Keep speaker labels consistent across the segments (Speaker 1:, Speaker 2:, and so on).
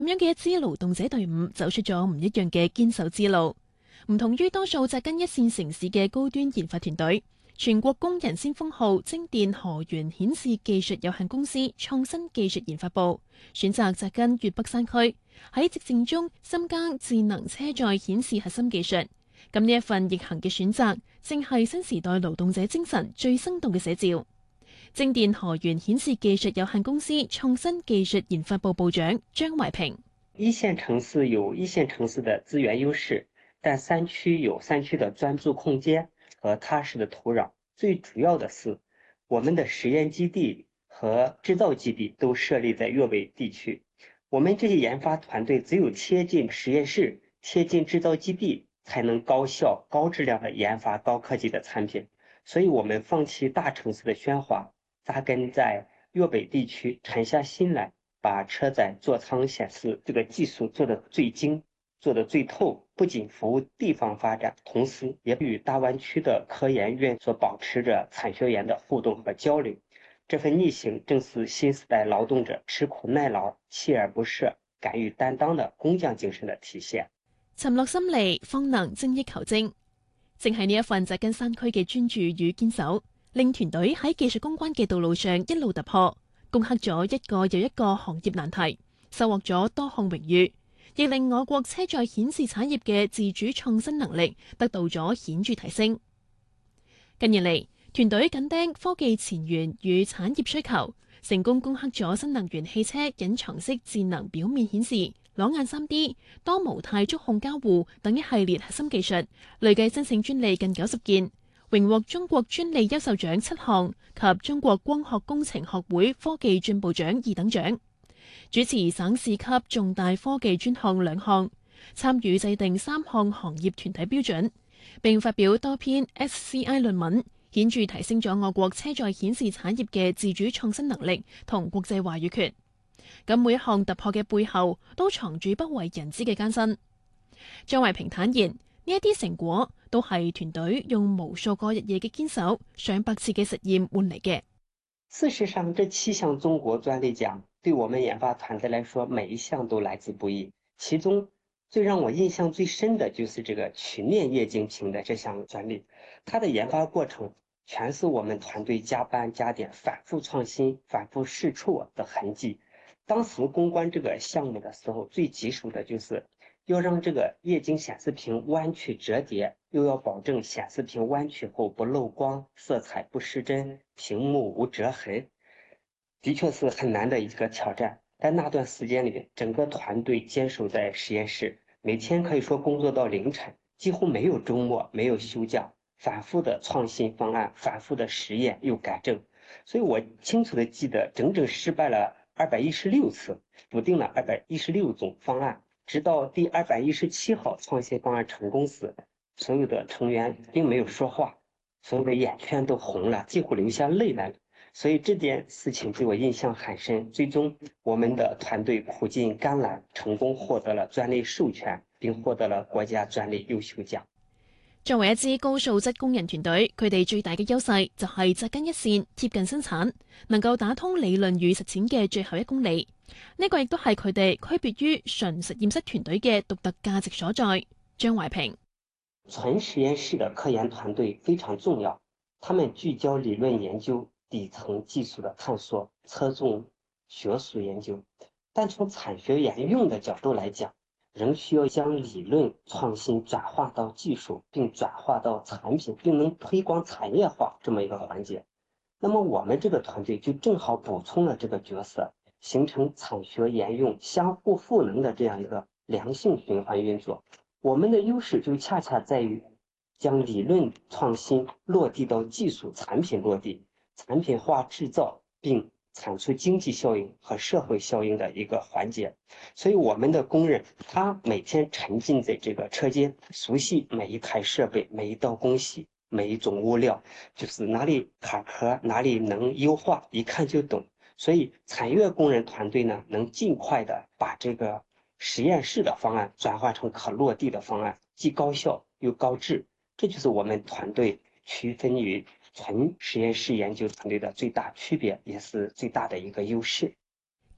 Speaker 1: 咁樣嘅一支勞動者隊伍走出咗唔一樣嘅堅守之路。唔同於多數紮根一線城市嘅高端研發團隊，全國工人先鋒號精電河源顯示技術有限公司創新技術研發部選擇紮根粵北山區，喺直線中深耕智能車載顯示核心技術。咁呢一份逆行嘅選擇，正係新時代勞動者精神最生動嘅寫照。精電河源顯示技術有限公司創新技術研發部部長張懷平：
Speaker 2: 一線城市有一線城市的資源優勢，但山區有山區的專注空間和踏實的土壤。最主要的是，我們的實驗基地和製造基地都設立在粵北地區。我們這些研發團隊只有貼近實驗室、貼近製造基地，才能高效、高質量的研發高科技的產品。所以我們放棄大城市的喧嘩，紮根在粵北地區，沉下心來，把車載座艙顯示這個技術做得最精、做得最透，不僅服務地方發展，同時也與大灣區的科研院所保持着產學研的互動和交流。這份逆行正是新時代勞動者吃苦耐勞、鍥而不捨、敢於擔當的工匠精神的體現。
Speaker 1: 沉落心嚟，方能精益求精。正係呢一份紮根山區嘅專注與堅守，令團隊喺技術攻關嘅道路上一路突破，攻克咗一個又一個行業難題，收穫咗多項榮譽，亦令我國車載顯示產業嘅自主創新能力得到咗顯著提升。近年嚟，團隊緊盯科技前沿與產業需求，成功攻克咗新能源汽車隱藏式智能表面顯示、裸眼 3D、多模態觸控交互等一系列核心技術，累計申請專利近90件，榮獲中國專利優秀獎7項及中國光學工程學會科技進步獎2等獎，主持省市級重大科技專項2項，參與制定3項行業團體標準，並發表多篇 SCI 論文，顯著提升咗我國車載顯示產業嘅自主創新能力同國際話語權。咁每一項突破嘅背後，都藏住不為人知嘅艱辛。張懷平坦言，呢一啲成果都係團隊用無數個日夜嘅堅守、上百次嘅實驗換嚟嘅。
Speaker 2: 事實上，這7項中國專利獎對我們研發團隊來說，每一項都來之不易。其中最讓我印象最深的就是這個曲面液晶屏的這項專利，它的研發過程全是我們團隊加班加點、反覆創新、反覆試錯的痕跡。當時攻關這個項目的時候，最棘手的就是要讓這個液晶顯示屏彎曲折疊，又要保證顯示屏彎曲後不漏光、色彩不失真、屏幕無折痕，的確是很難的一個挑戰。在那段時間裏，整個團隊堅守在實驗室，每天可以說工作到凌晨，幾乎沒有周末，沒有休假，反覆的創新方案，反覆的實驗又改正。所以我清楚的記得，整整失敗了216次，否定了216種方案，直到第217號創新方案成功時，所有的成員並沒有說話，所有的眼圈都紅了，幾乎流下淚來了。所以這件事情對我印象很深。最終，我們的團隊苦盡甘來，成功獲得了專利授權，並獲得了國家專利優秀獎。
Speaker 1: 作為一支高素質工人團隊，佢哋最大嘅優勢就係紮根一線，貼近生產，能夠打通理論與實踐嘅最後1公里。呢個亦都係佢哋區別於純實驗室團隊嘅獨特價值所在。張懷平：
Speaker 2: 純實驗室的科研團隊非常重要，他們聚焦理論研究、底層技術的探索，側重學術研究，但從產學研用的角度來講，仍需要將理論創新轉化到技術，並轉化到產品，並能推廣產業化這麼一個環節。那麼我們這個團隊就正好補充了這個角色，形成產學研用相互賦能的這樣一個良性循環運作。我們的優勢就恰恰在於將理論創新落地到技術產品落地，產品化製造，並產出經濟效應和社會效應的一個環節。所以我們的工人他每天沉浸在這個車間，熟悉每一台設備、每一道工序、每一種物料，就是哪裡卡殼，哪裡能優化，一看就懂。所以產業工人團隊呢，能盡快的把這個實驗室的方案轉化成可落地的方案，既高效又高質。這就是我們團隊區分於純實驗室研究團隊的最大區別，也是最大的一個優勢。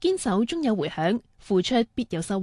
Speaker 1: 堅守終有回響，付出必有收穫。